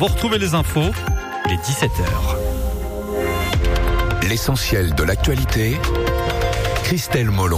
Vous retrouvez les infos, il est 17h. L'essentiel de l'actualité, Christelle Molon.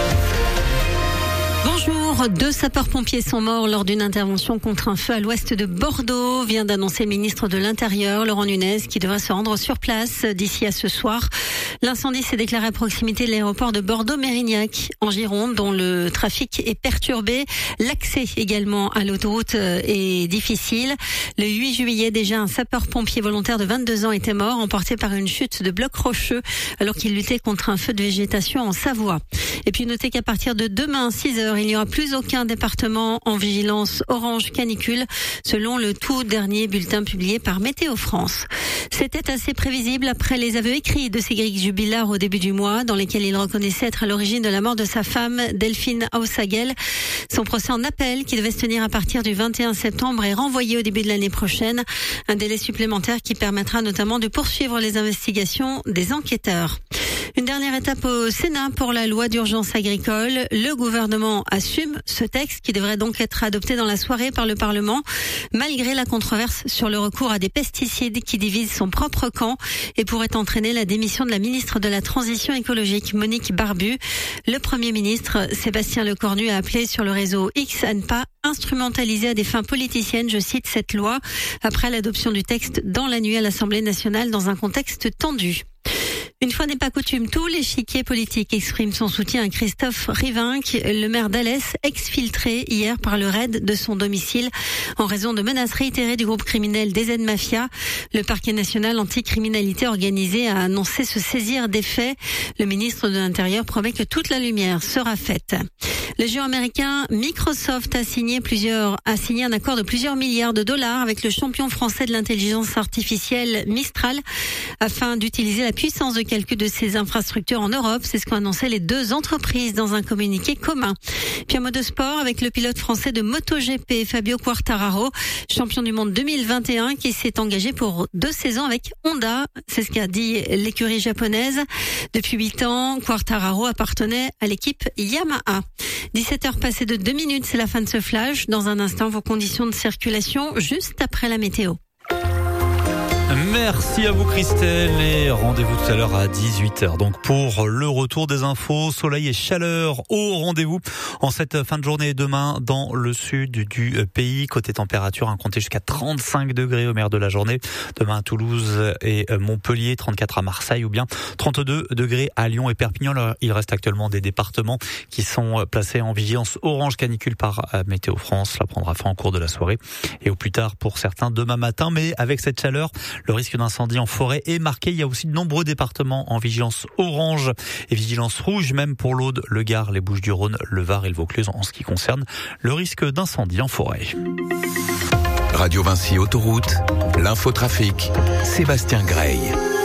Bonjour, 2 sapeurs-pompiers sont morts lors d'une intervention contre un feu à l'ouest de Bordeaux, vient d'annoncer le ministre de l'Intérieur, Laurent Nunez, qui devrait se rendre sur place d'ici à ce soir. L'incendie s'est déclaré à proximité de l'aéroport de Bordeaux-Mérignac, en Gironde, dont le trafic est perturbé. L'accès également à l'autoroute est difficile. Le 8 juillet, déjà, un sapeur-pompier volontaire de 22 ans était mort, emporté par une chute de blocs rocheux, alors qu'il luttait contre un feu de végétation en Savoie. Et puis notez qu'à partir de demain, 6h, il n'y aura plus aucun département en vigilance orange canicule, selon le tout dernier bulletin publié par Météo France. C'était assez prévisible après les aveux écrits de Cédric Jubilard au début du mois, dans lesquels il reconnaissait être à l'origine de la mort de sa femme, Delphine Aussagel. Son procès en appel, qui devait se tenir à partir du 21 septembre, est renvoyé au début de l'année prochaine. Un délai supplémentaire qui permettra notamment de poursuivre les investigations des enquêteurs. Une dernière étape au Sénat pour la loi d'urgence agricole. Le gouvernement assume ce texte qui devrait donc être adopté dans la soirée par le Parlement, malgré la controverse sur le recours à des pesticides qui divise son propre camp et pourrait entraîner la démission de la ministre de la Transition écologique, Monique Barbu. Le Premier ministre, Sébastien Lecornu, a appelé sur le réseau X à ne pas instrumentaliser à des fins politiciennes, je cite, cette loi, après l'adoption du texte dans la nuit à l'Assemblée nationale dans un contexte tendu. Une fois n'est pas coutume, tout l'échiquier politique exprime son soutien à Christophe Rivinc, le maire d'Alès, exfiltré hier par le raid de son domicile en raison de menaces réitérées du groupe criminel DZ Mafia. Le parquet national anticriminalité organisé a annoncé se saisir des faits. Le ministre de l'Intérieur promet que toute la lumière sera faite. Le géant américain Microsoft a signé un accord de plusieurs milliards de dollars avec le champion français de l'intelligence artificielle Mistral afin d'utiliser la puissance de calcul de ses infrastructures en Europe. C'est ce qu'ont annoncé les 2 entreprises dans un communiqué commun. Puis en mode sport, avec le pilote français de MotoGP, Fabio Quartararo, champion du monde 2021, qui s'est engagé pour 2 saisons avec Honda. C'est ce qu'a dit l'écurie japonaise. Depuis 8 ans, Quartararo appartenait à l'équipe Yamaha. 17h passées de 2 minutes, c'est la fin de ce flash. Dans un instant, vos conditions de circulation juste après la météo. Merci à vous Christelle et rendez-vous tout à l'heure à 18h. Donc pour le retour des infos, soleil et chaleur au rendez-vous en cette fin de journée demain dans le sud du pays. Côté température, comptez jusqu'à 35 degrés au meilleur de la journée. Demain à Toulouse et Montpellier, 34 à Marseille ou bien 32 degrés à Lyon et Perpignan. Alors, il reste actuellement des départements qui sont placés en vigilance orange canicule par Météo France. Cela prendra fin en cours de la soirée et au plus tard pour certains demain matin. Mais avec cette chaleur, le risque d'incendie en forêt est marqué. Il y a aussi de nombreux départements en vigilance orange et vigilance rouge, même pour l'Aude, le Gard, les Bouches-du-Rhône, le Var et le Vaucluse en ce qui concerne le risque d'incendie en forêt. Radio Vinci Autoroute, l'infotrafic, Sébastien Grey.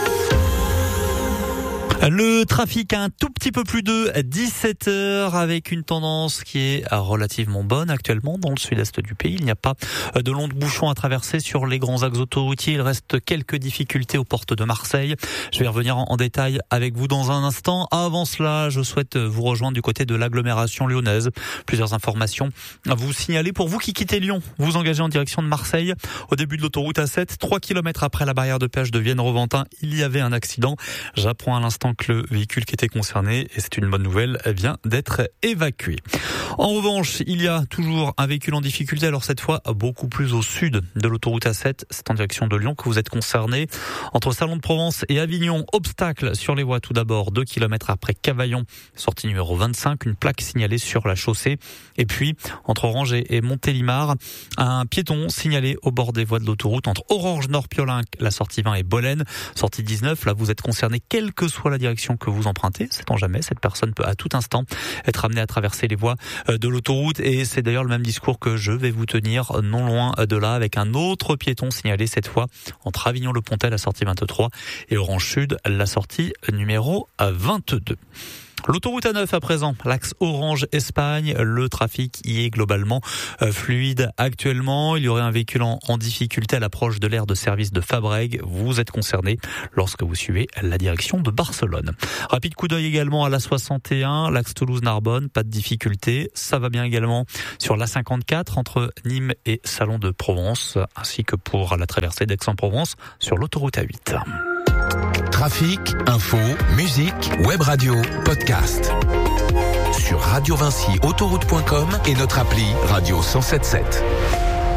Le trafic a un tout petit peu plus de 17h avec une tendance qui est relativement bonne actuellement dans le sud-est du pays. Il n'y a pas de longs bouchons à traverser sur les grands axes autoroutiers. Il reste quelques difficultés aux portes de Marseille. Je vais revenir en détail avec vous dans un instant. Avant cela, je souhaite vous rejoindre du côté de l'agglomération lyonnaise. Plusieurs informations à vous signaler. Pour vous qui quittez Lyon, vous engagez en direction de Marseille. Au début de l'autoroute A7, 3 km après la barrière de péage de Vienne-Roventin, il y avait un accident. J'apprends à l'instant que le véhicule qui était concerné, et c'est une bonne nouvelle, vient d'être évacué. En revanche, il y a toujours un véhicule en difficulté, alors cette fois beaucoup plus au sud de l'autoroute A7, c'est en direction de Lyon que vous êtes concerné. Entre Salon de Provence et Avignon, obstacle sur les voies tout d'abord, 2 km après Cavaillon, sortie numéro 25, une plaque signalée sur la chaussée. Et puis, entre Orange et Montélimar, un piéton signalé au bord des voies de l'autoroute entre Orange-Nord-Piolenc, la sortie 20 et Bolène, sortie 19. Là, vous êtes concerné, quelle que soit la direction que vous empruntez. Sait-on jamais, cette personne peut à tout instant être amenée à traverser les voies de l'autoroute. Et c'est d'ailleurs le même discours que je vais vous tenir non loin de là, avec un autre piéton signalé cette fois entre Avignon-le-Pontet, la sortie 23, et Orange Sud, la sortie numéro 22. L'autoroute A9 à présent, l'axe Orange-Espagne, le trafic y est globalement fluide actuellement. Il y aurait un véhicule en difficulté à l'approche de l'aire de service de Fabrègues. Vous êtes concerné lorsque vous suivez la direction de Barcelone. Rapide coup d'œil également à l'A61, l'axe Toulouse-Narbonne, pas de difficulté. Ça va bien également sur l'A54 entre Nîmes et Salon de Provence, ainsi que pour la traversée d'Aix-en-Provence sur l'autoroute A8. Trafic, info, musique, web radio, podcast. Sur Radio Vinci, autoroute.com et notre appli Radio 107.7.